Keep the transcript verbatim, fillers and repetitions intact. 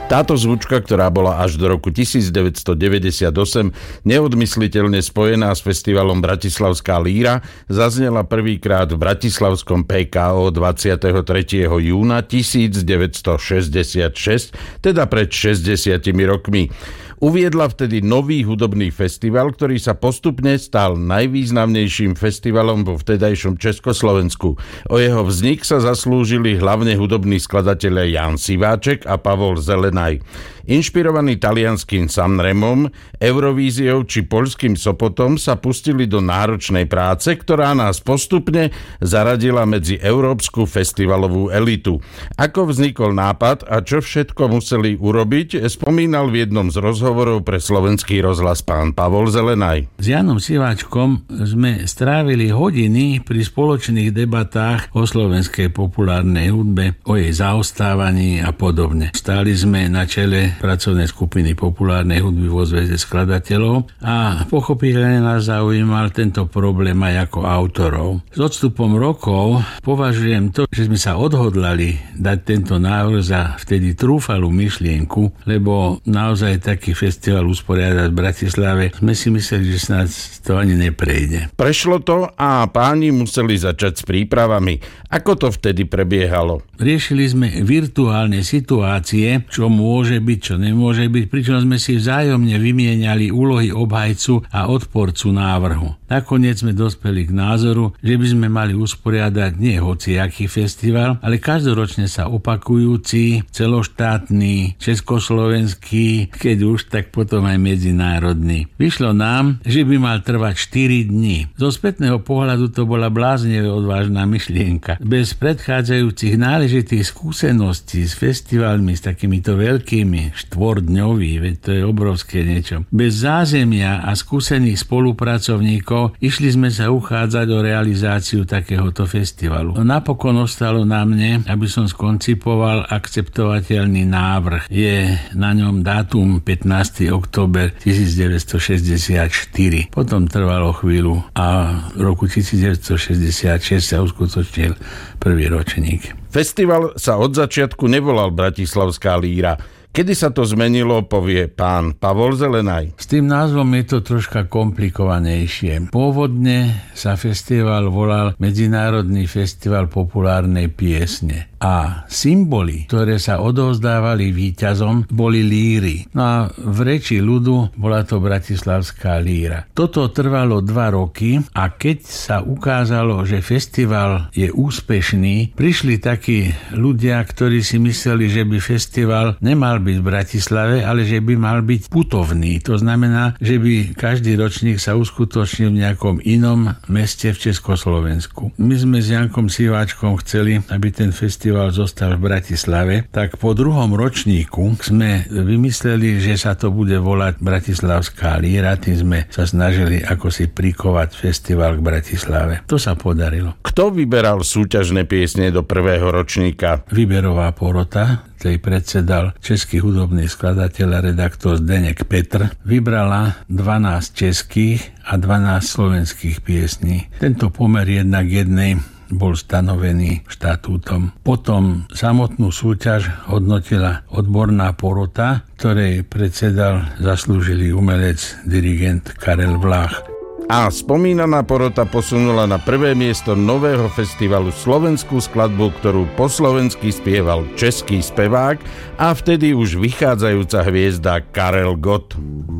Táto zvučka, ktorá bola až do roku devätnásťstodeväťdesiatosem neodmysliteľne spojená s festivalom Bratislavská líra, zaznela prvýkrát v bratislavskom pé ká ó dvadsiateho tretieho júna tisícdeväťstošesťdesiatšesť, teda pred šesťdesiatimi rokmi. Uviedla vtedy nový hudobný festival, ktorý sa postupne stal najvýznamnejším festivalom vo vtedajšom Československu. O jeho vznik sa zaslúžili hlavne hudobní skladatelia Jan Siváček a Pavol Zelenaj. Inšpirovaní talianským Sanremom, Eurovíziou či poľským Sopotom sa pustili do náročnej práce, ktorá nás postupne zaradila medzi európsku festivalovú elitu. Ako vznikol nápad a čo všetko museli urobiť, spomínal v jednom z rozhovorov pre Slovenský rozhlas pán Pavol Zelenaj. S Janom Siváčkom sme strávili hodiny pri spoločných debatách o slovenskej populárnej hudbe, o jej zaostávaní a podobne. Stáli sme na čele pracovnej skupiny populárnej hudby vo Zväze skladateľov a pochopiteľne nás zaujímal tento problém aj ako autorov. S odstupom rokov považujem to, že sme sa odhodlali dať tento návrh za vtedy trúfalú myšlienku, lebo naozaj taký festival usporiadať v Bratislave sme si mysleli, že snáď to ani neprejde. Prešlo to a páni museli začať s prípravami. Ako to vtedy prebiehalo? Riešili sme virtuálne situácie, čo môže byť, čo nemôže byť, pričom sme si vzájomne vymieniali úlohy obhajcu a odporcu návrhu. Nakoniec sme dospeli k názoru, že by sme mali usporiadať nie hociaký festival, ale každoročne sa opakujúci, celoštátny, československý, keď už, tak potom aj medzinárodný. Vyšlo nám, že by mal trvať štyri dni. Zo spätného pohľadu to bola blázne odvážna myšlienka. Bez predchádzajúcich náležitých skúseností s festivalmi, s takýmito veľkými, štvordňový, veď to je obrovské niečo. Bez zázemia a skúsených spolupracovníkov išli sme sa uchádzať o realizáciu takéhoto festivalu. No napokon ostalo na mne, aby som skoncipoval akceptovateľný návrh. Je na ňom dátum pätnásteho október tisícdeväťstošesťdesiatštyri. Potom trvalo chvíľu a v roku tisícdeväťstošesťdesiatšesť sa uskutočnil prvý ročník. Festival sa od začiatku nevolal Bratislavská líra. Kedy sa to zmenilo, povie pán Pavol Zelenaj. S tým názvom je to troška komplikovanejšie. Pôvodne sa festival volal Medzinárodný festival populárnej piesne. A symboly, ktoré sa odovzdávali víťazom, boli líry. No a v reči ľudu bola to Bratislavská líra. Toto trvalo dva roky a keď sa ukázalo, že festival je úspešný, prišli takí ľudia, ktorí si mysleli, že by festival nemal byť v Bratislave, ale že by mal byť putovný. To znamená, že by každý ročník sa uskutočnil v nejakom inom meste v Československu. My sme s Jankom Siváčkom chceli, aby ten festival zostal v Bratislave, tak po druhom ročníku sme vymysleli, že sa to bude volať Bratislavská líra, tým sme sa snažili ako si prikovať festival k Bratislave. To sa podarilo. Kto vyberal súťažné piesne do prvého ročníka? Výberová porota, tej predsedal český hudobný skladateľ a redaktor Zdeněk Petr, vybrala dvanásť českých a dvanásť slovenských piesní. Tento pomer jednak jednej bol stanovený štatútom. Potom samotnú súťaž hodnotila odborná porota, ktorej predsedal zaslúžilý umelec, dirigent Karel Vlách. A spomínaná porota posunula na prvé miesto nového festivalu slovenskú skladbu, ktorú po slovensky spieval český spevák a vtedy už vychádzajúca hviezda Karel Gott.